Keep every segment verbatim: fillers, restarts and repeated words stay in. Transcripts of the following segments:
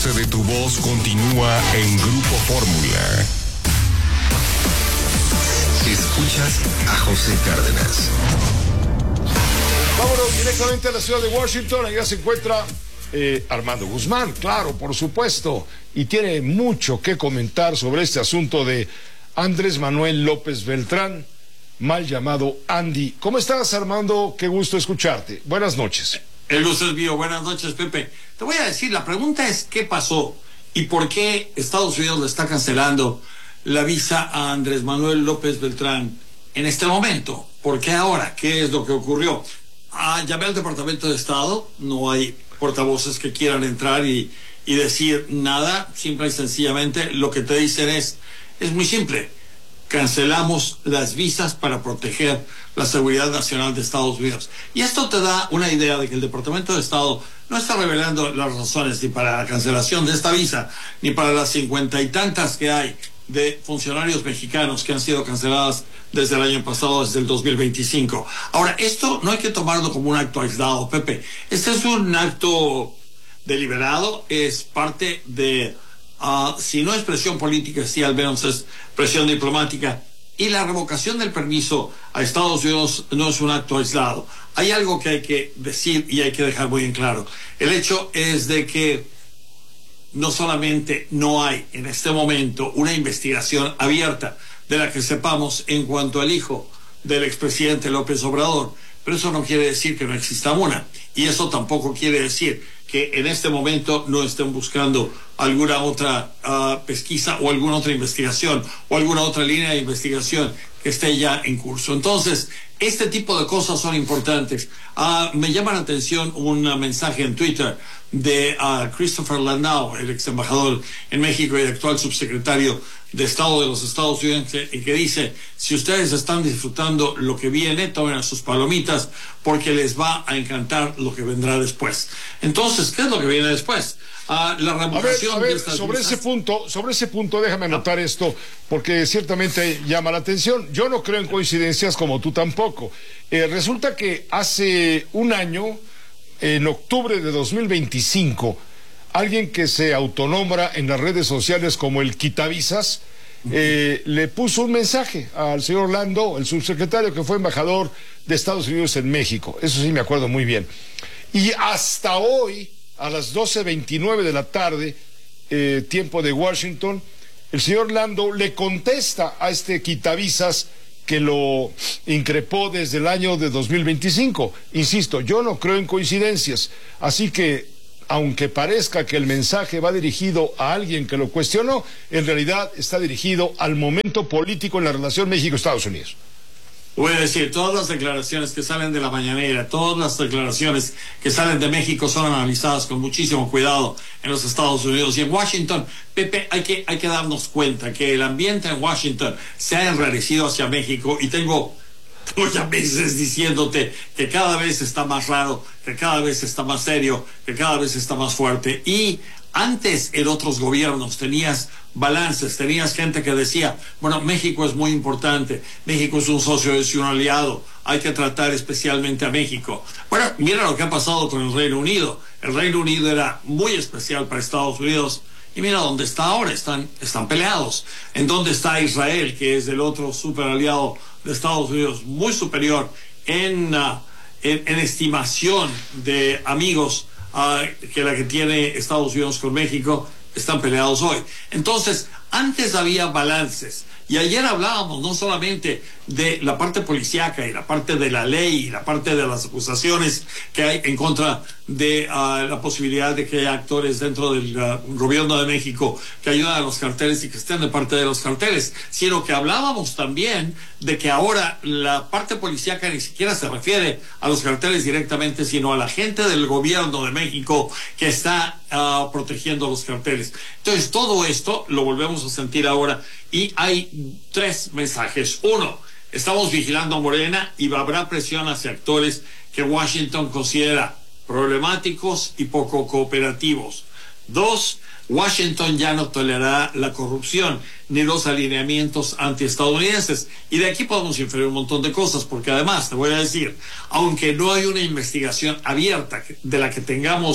base de tu voz continúa en Grupo Fórmula. Escuchas a José Cárdenas. Vámonos directamente a la ciudad de Washington. Allá se encuentra eh, Armando Guzmán, claro, por supuesto, y tiene mucho que comentar sobre este asunto de Andrés Manuel López Beltrán, mal llamado Andy. ¿Cómo estás, Armando? Qué gusto escucharte. Buenas noches. El gusto es mío. Buenas noches, Pepe. Te voy a decir, la pregunta es ¿qué pasó? ¿Y por qué Estados Unidos le está cancelando la visa a Andrés Manuel López Beltrán en este momento? ¿Por qué ahora? ¿Qué es lo que ocurrió? Ah, llamé al Departamento de Estado, no hay portavoces que quieran entrar y, y decir nada, simple y sencillamente lo que te dicen es, es muy simple, cancelamos las visas para proteger la seguridad nacional de Estados Unidos. Y esto te da una idea de que el Departamento de Estado no está revelando las razones ni para la cancelación de esta visa, ni para las cincuenta y tantas que hay de funcionarios mexicanos que han sido canceladas desde el año pasado, desde el dos mil veinticinco. Ahora, esto no hay que tomarlo como un acto aislado, Pepe. Este es un acto deliberado, es parte de, uh, si no es presión política, sí al menos es presión diplomática. Y la revocación del permiso a Estados Unidos no es un acto aislado. Hay algo que hay que decir y hay que dejar muy en claro. El hecho es de que no solamente no hay en este momento una investigación abierta de la que sepamos en cuanto al hijo del expresidente López Obrador, pero eso no quiere decir que no exista una, y eso tampoco quiere decir que en este momento no estén buscando alguna otra uh, pesquisa o alguna otra investigación o alguna otra línea de investigación que esté ya en curso. Entonces, este tipo de cosas son importantes. Uh, me llama la atención un uh, mensaje en Twitter de uh, Christopher Landau, el ex embajador en México y actual subsecretario de Estado de los Estados Unidos, que, que dice, si ustedes están disfrutando lo que viene, tomen a sus palomitas porque les va a encantar lo que vendrá después. Entonces, ¿qué es lo que viene después? Uh, la revocación a ver, a ver, de estas sobre visas. ese punto, sobre ese punto, déjame anotar ah. esto, porque ciertamente llama la atención. Yo no creo en coincidencias, como tú tampoco. Eh, resulta que hace un año, en octubre de dos mil veinticinco, alguien que se autonombra en las redes sociales como el quitavisas, eh, le puso un mensaje al señor Landau, el subsecretario que fue embajador de Estados Unidos en México. Eso sí me acuerdo muy bien. Y hasta hoy, a las doce veintinueve de la tarde, eh, tiempo de Washington, el señor Landau le contesta a este quitavisas que lo increpó desde el año de dos mil veinticinco. Insisto, yo no creo en coincidencias, así que aunque parezca que el mensaje va dirigido a alguien que lo cuestionó, en realidad está dirigido al momento político en la relación México-Estados Unidos. Voy a decir, todas las declaraciones que salen de la mañanera, todas las declaraciones que salen de México son analizadas con muchísimo cuidado en los Estados Unidos. Y en Washington, Pepe, hay que, hay que darnos cuenta que el ambiente en Washington se ha enrarecido hacia México, y tengo, tengo ya meses diciéndote que cada vez está más raro, que cada vez está más serio, que cada vez está más fuerte. Y antes, en otros gobiernos, tenías balances, tenías gente que decía, bueno, México es muy importante, México es un socio, es un aliado, hay que tratar especialmente a México. Bueno, mira lo que ha pasado con el Reino Unido. El Reino Unido era muy especial para Estados Unidos, y mira dónde está ahora, están, están peleados. ¿En dónde está Israel, que es el otro super aliado de Estados Unidos, muy superior en, uh, en, en estimación de amigos uh, que la que tiene Estados Unidos con México? Están peleados hoy. Entonces, antes había balances, y ayer hablábamos no solamente de la parte policíaca y la parte de la ley y la parte de las acusaciones que hay en contra de uh, la posibilidad de que haya actores dentro del uh, gobierno de México que ayudan a los carteles y que estén de parte de los carteles, sino que hablábamos también de que ahora la parte policíaca ni siquiera se refiere a los carteles directamente, sino a la gente del gobierno de México que está uh, protegiendo a los carteles. Entonces, todo esto lo volvemos a sentir ahora, y hay tres mensajes. Uno, estamos vigilando a Morena y habrá presión hacia actores que Washington considera problemáticos y poco cooperativos. Dos, Washington ya no tolerará la corrupción ni los alineamientos antiestadounidenses. Y de aquí podemos inferir un montón de cosas, porque además, te voy a decir, aunque no hay una investigación abierta de la que tengamos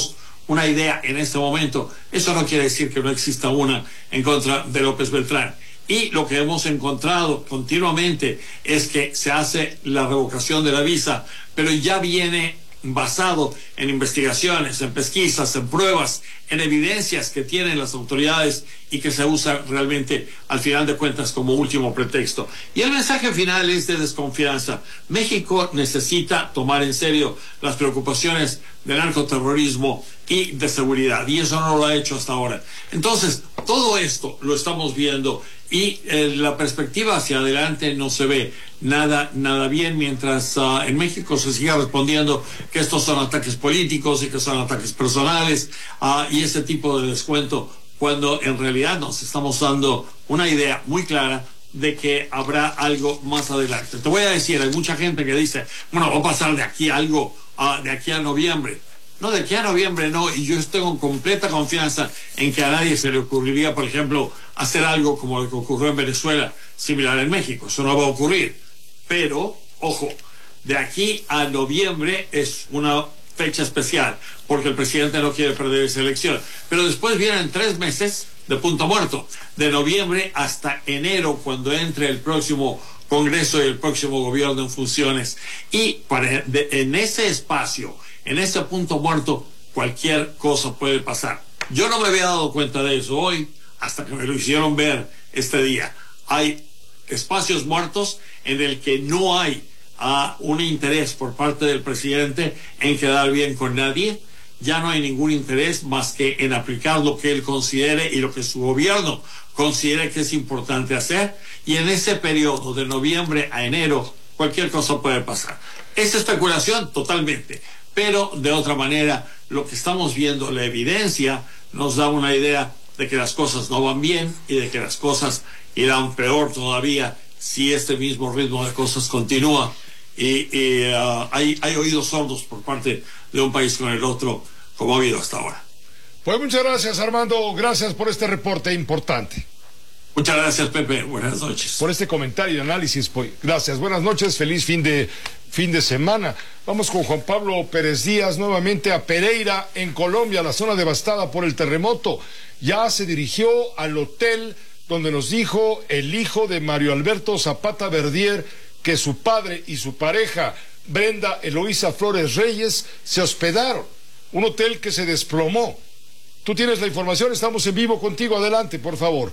una idea en este momento, eso no quiere decir que no exista una en contra de López Beltrán. Y lo que hemos encontrado continuamente es que se hace la revocación de la visa, pero ya viene basado en investigaciones, en pesquisas, en pruebas, en evidencias que tienen las autoridades y que se usa realmente al final de cuentas como último pretexto. Y el mensaje final es de desconfianza. México necesita tomar en serio las preocupaciones de narcoterrorismo y de seguridad, y eso no lo ha hecho hasta ahora. Entonces, todo esto lo estamos viendo y eh, la perspectiva hacia adelante no se ve nada nada bien mientras uh, en México se siga respondiendo que estos son ataques políticos y que son ataques personales uh, y ese tipo de descuento, cuando en realidad nos estamos dando una idea muy clara de que habrá algo más adelante. Te voy a decir, hay mucha gente que dice, bueno, va a pasar de aquí algo, uh, de aquí a noviembre. No, de aquí a noviembre no, y yo estoy con completa confianza en que a nadie se le ocurriría, por ejemplo, hacer algo como lo que ocurrió en Venezuela, similar en México. Eso no va a ocurrir. Pero, ojo, de aquí a noviembre es una fecha especial, porque el presidente no quiere perder esa elección. Pero después vienen tres meses de punto muerto, de noviembre hasta enero, cuando entre el próximo Congreso y el próximo gobierno en funciones. Y para, de, en ese espacio, en ese punto muerto, cualquier cosa puede pasar. Yo no me había dado cuenta de eso hoy, hasta que me lo hicieron ver este día. Hay espacios muertos en el que no hay uh, un interés por parte del presidente en quedar bien con nadie. Ya no hay ningún interés más que en aplicar lo que él considere y lo que su gobierno considere que es importante hacer. Y en ese periodo de noviembre a enero, cualquier cosa puede pasar. Es especulación totalmente. Pero de otra manera, lo que estamos viendo, la evidencia, nos da una idea de que las cosas no van bien y de que las cosas irán peor todavía si este mismo ritmo de cosas continúa. Y, y uh, hay, hay oídos sordos por parte de un país con el otro, como ha habido hasta ahora. Pues muchas gracias, Armando. Gracias por este reporte importante. Muchas gracias, Pepe. Buenas noches. Por este comentario y análisis. Pues, gracias. Buenas noches. Feliz fin de, fin de semana. Vamos con Juan Pablo Pérez Díaz nuevamente a Pereira, en Colombia, la zona devastada por el terremoto. Ya se dirigió al hotel donde nos dijo el hijo de Mario Alberto Zapata Verdier que su padre y su pareja, Brenda Eloísa Flores Reyes, se hospedaron. Un hotel que se desplomó. Tú tienes la información, estamos en vivo contigo. Adelante, por favor.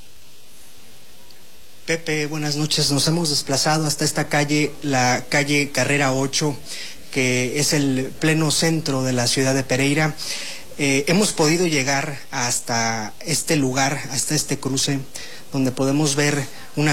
Pepe, buenas noches. Nos hemos desplazado hasta esta calle, la calle Carrera ocho, que es el pleno centro de la ciudad de Pereira. Eh, hemos podido llegar hasta este lugar, hasta este cruce, donde podemos ver una